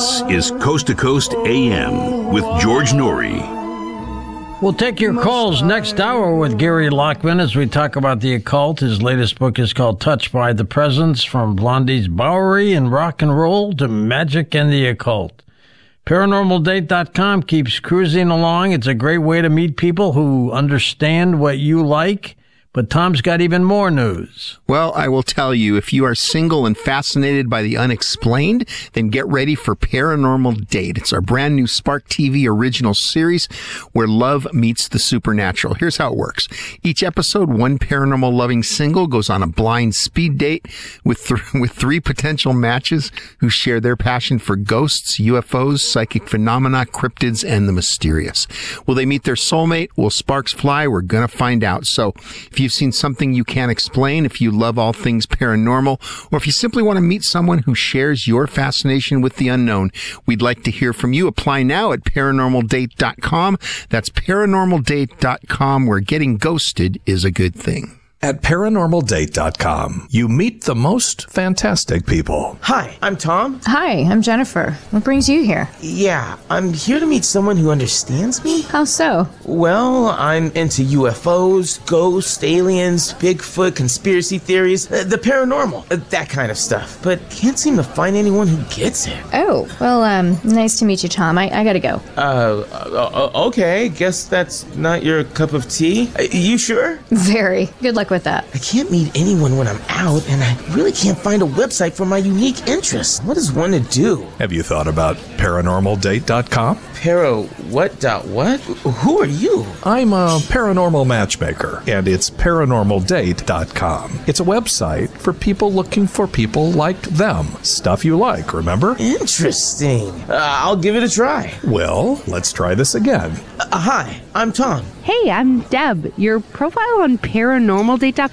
This is Coast to Coast AM with George Noory. We'll take your calls next hour with Gary Lockman as we talk about the occult. His latest book is called Touched by the Presence, From Blondie's Bowery and Rock and Roll to Magic and the Occult. ParanormalDate.com keeps cruising along. It's a great way to meet people who understand what you like. But Tom's got even more news. Well, I will tell you, if you are single and fascinated by the unexplained, then get ready for Paranormal Date. It's our brand new Spark TV original series where love meets the supernatural. Here's how it works. Each episode, one paranormal loving single goes on a blind speed date with three potential matches who share their passion for ghosts, UFOs, psychic phenomena, cryptids, and the mysterious. Will they meet their soulmate? Will sparks fly? We're going to find out. So if you've seen something you can't explain, if you love all things paranormal, or if you simply want to meet someone who shares your fascination with the unknown, we'd like to hear from you. Apply now at ParanormalDate.com. That's ParanormalDate.com, where getting ghosted is a good thing. At ParanormalDate.com, you meet the most fantastic people. Hi, I'm Tom. Hi, I'm Jennifer. What brings you here? Yeah, I'm here to meet someone who understands me. How so? Well, I'm into UFOs, ghosts, aliens, Bigfoot, conspiracy theories, the paranormal, that kind of stuff. But can't seem to find anyone who gets it. Oh, well, nice to meet you, Tom. I gotta go. Okay, guess that's not your cup of tea. You sure? Very. Good luck with that. I can't meet anyone when I'm out, and I really can't find a website for my unique interests. What is one to do? Have you thought about ParanormalDate.com? What? Who are you? I'm a paranormal matchmaker, and it's ParanormalDate.com. It's a website for people looking for people like them. Stuff you like, remember? Interesting. I'll give it a try. Well, let's try this again. Hi, I'm Tom. Hey, I'm Deb. Your profile on ParanormalDate.com